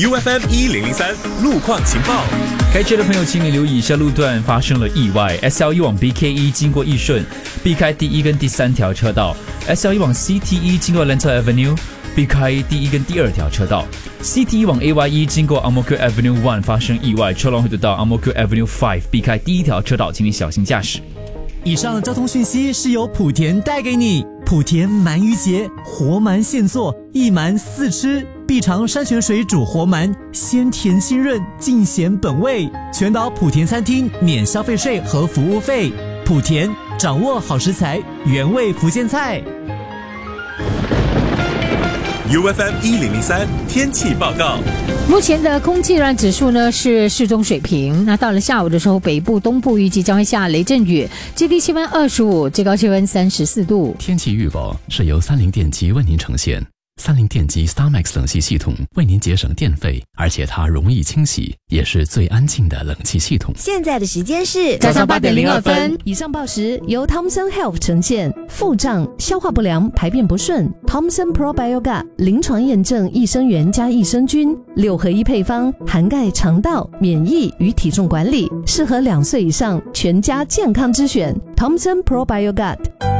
UFM1003 路况情报。 开车的朋友，请你留意一下路段发生了意外。SLE 往 BKE 经过义顺，避开第1跟第3条车道。SLE 往 CTE 经过 Lentor Avenue， 避开第1跟第2条车道。CTE 往 AYE 经过 Ang Mo Kio Avenue 1发生意外，车龙会得到 Ang Mo Kio Avenue 5， 避开第1条车道，请你小心驾驶。 以上交通讯息是由莆田带给你。莆田鳗鱼节，活鳗现做，一鳗4吃，必尝山泉水煮活鳗，鲜甜清润，尽显本味。全岛莆田餐厅免消费税和服务费。莆田掌握好食材，原味福建菜。 UFM1003 天气报告。 目前的空气质量指数呢是适中水平。那到了下午的时候，北部、东部预计将会下雷阵雨，最低气温25，最高气温34度。 天气预报是由三菱电机为您呈现。三菱电机 StarMax 冷气系统为您节省电费，而且它容易清洗，也是最安静的冷气系统。 现在的时间是早上8点02分。 以上报时由 Thomson Health 呈现。腹胀、消化不良、排便不顺 ，Thomson Probiotic 临床验证益生元加益生菌6合1配方，涵盖肠道、免疫与体重管理，适合2岁以上全家健康之选。Thomson Probiotic。